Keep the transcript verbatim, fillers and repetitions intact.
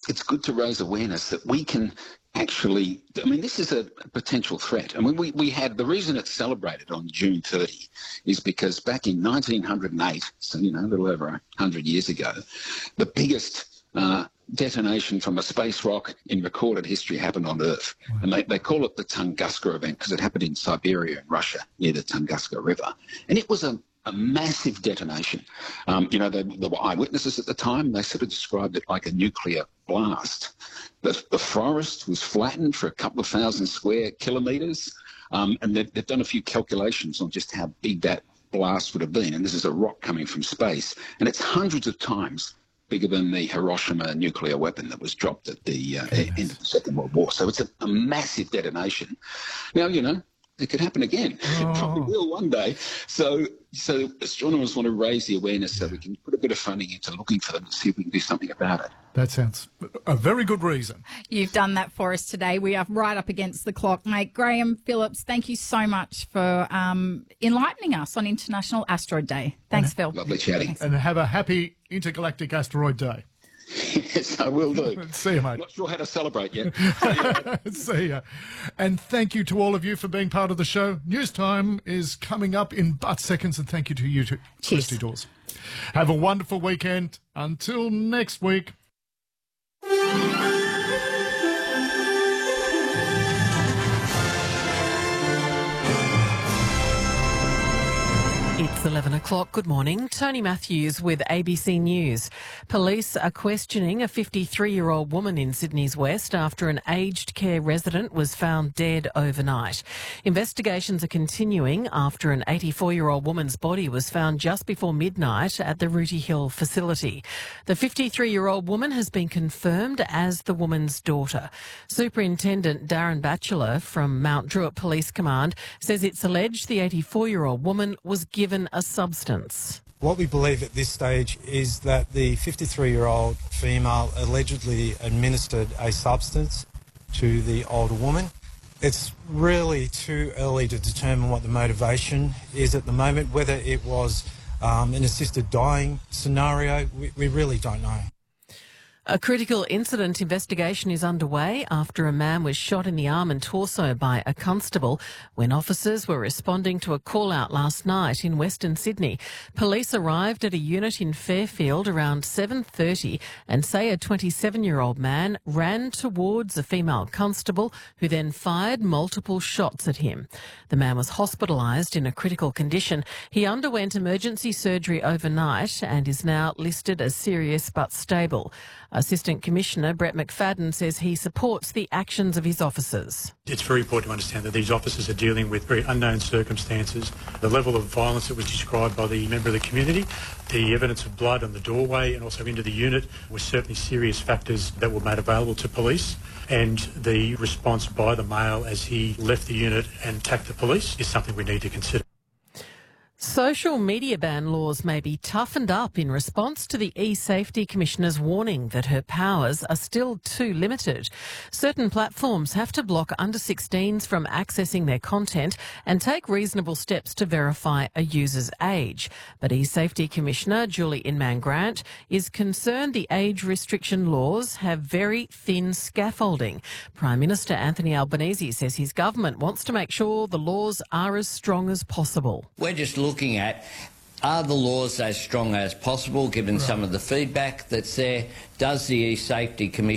it's good to raise awareness that we can actually, I mean, this is a potential threat. I mean, we, we had, the reason it's celebrated on June thirtieth is because back in nineteen oh eight, so, you know, a little over one hundred years ago, the biggest uh, detonation from a space rock in recorded history happened on Earth. Wow. And they, they call it the Tunguska event because it happened in Siberia in Russia near the Tunguska River. And it was a a massive detonation. Um, you know, there, there were eyewitnesses at the time. They sort of described it like a nuclear blast. The, the forest was flattened for a couple of thousand square kilometres, um, and they've, they've done a few calculations on just how big that blast would have been. And this is a rock coming from space, and it's hundreds of times bigger than the Hiroshima nuclear weapon that was dropped at the uh, end of the Second World War. So it's a, a massive detonation. Now, you know, it could happen again. Oh. It probably will one day. So, so astronomers want to raise the awareness so we can put a bit of funding into looking for them and see if we can do something about it. That sounds a very good reason. You've done that for us today. We are right up against the clock, mate. Graham Phillips, thank you so much for um, enlightening us on International Asteroid Day. Thanks, Phil. Lovely chatting. And have a happy Intergalactic Asteroid Day. Yes, I will do. See you, mate. Not sure how to celebrate yet. See ya. And thank you to all of you for being part of the show. News time is coming up in but seconds, and thank you to you too, Christy Dawes. Have a wonderful weekend. Until next week. It's eleven o'clock. Good morning. Tony Matthews with A B C News. Police are questioning a fifty-three-year-old woman in Sydney's West after an aged care resident was found dead overnight. Investigations are continuing after an eighty-four-year-old woman's body was found just before midnight at the Rooty Hill facility. The fifty-three-year-old woman has been confirmed as the woman's daughter. Superintendent Darren Batchelor from Mount Druitt Police Command says it's alleged the eighty-four-year-old woman was given a substance. What we believe at this stage is that the fifty-three-year-old female allegedly administered a substance to the older woman. It's really too early to determine what the motivation is at the moment. Whether it was um, an assisted dying scenario, we, we really don't know. A critical incident investigation is underway after a man was shot in the arm and torso by a constable when officers were responding to a call-out last night in Western Sydney. Police arrived at a unit in Fairfield around seven thirty and say a twenty-seven-year-old man ran towards a female constable who then fired multiple shots at him. The man was hospitalised in a critical condition. He underwent emergency surgery overnight and is now listed as serious but stable. Assistant Commissioner Brett McFadden says he supports the actions of his officers. It's very important to understand that these officers are dealing with very unknown circumstances. The level of violence that was described by the member of the community, the evidence of blood on the doorway and also into the unit were certainly serious factors that were made available to police. And the response by the male as he left the unit and attacked the police is something we need to consider. Social media ban laws may be toughened up in response to the e-Safety Commissioner's warning that her powers are still too limited. Certain platforms have to block under sixteens from accessing their content and take reasonable steps to verify a user's age. But e-Safety Commissioner Julie Inman-Grant is concerned the age restriction laws have very thin scaffolding. Prime Minister Anthony Albanese says his government wants to make sure the laws are as strong as possible. We're just looking at, are the laws as strong as possible, given right. some of the feedback that's there? Does the e-Safety Commission